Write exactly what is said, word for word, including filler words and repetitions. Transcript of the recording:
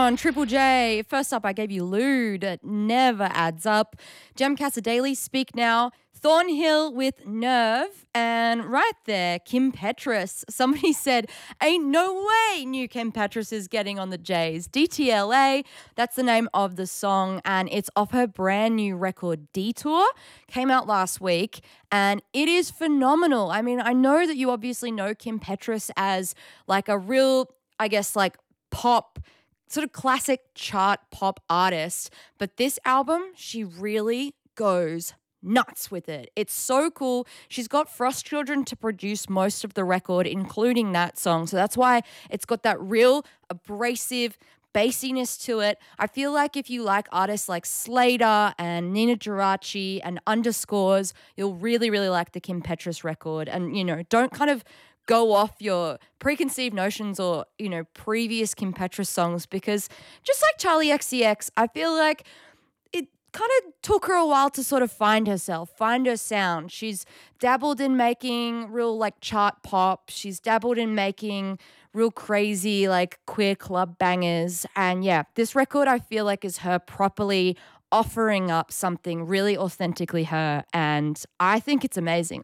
on Triple J. First up, I gave you Lude. It never adds up. Jem Daily, Speak Now. Thornhill with Nerve. And right there, Kim Petras. Somebody said, ain't no way new Kim Petras is getting on the J's. D T L A, that's the name of the song, and it's off her brand new record, Detour. Came out last week, and it is phenomenal. I mean, I know that you obviously know Kim Petras as like a real, I guess, like pop, sort of classic chart pop artist, but this album, she really goes nuts with it. It's so cool. She's got Frost Children to produce most of the record, including that song. So that's why it's got that real abrasive bassiness to it. I feel like if you like artists like Slater and Nina Geraci and Underscores, you'll really, really like the Kim Petras record. And, you know, don't kind of go off your preconceived notions or, you know, previous Kim Petras songs, because just like Charlie X C X, I feel like it kind of took her a while to sort of find herself, find her sound. She's dabbled in making real like chart pop. She's dabbled in making real crazy like queer club bangers. And yeah, this record I feel like is her properly offering up something really authentically her. And I think it's amazing.